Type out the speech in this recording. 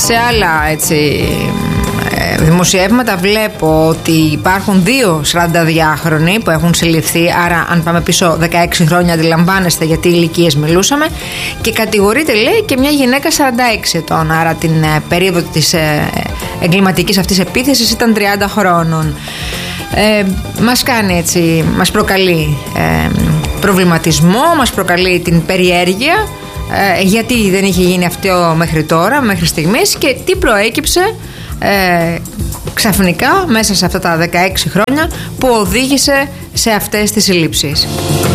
Σε άλλα έτσι δημοσιεύματα βλέπω ότι υπάρχουν 2 42χρονοι που έχουν συλληφθεί. Άρα αν πάμε πίσω 16 χρόνια αντιλαμβάνεστε γιατί ηλικίες μιλούσαμε. Και κατηγορείται, λέει, και μια γυναίκα 46 ετών. Άρα την περίοδο της εγκληματικής αυτής επίθεσης ήταν 30 χρόνων. Μας κάνει έτσι, μας προκαλεί προβληματισμό, μας προκαλεί την περιέργεια. Γιατί δεν είχε γίνει αυτό μέχρι τώρα, μέχρι στιγμής, και τι προέκυψε ξαφνικά μέσα σε αυτά τα 16 χρόνια που οδήγησε σε αυτές τις συλλήψεις.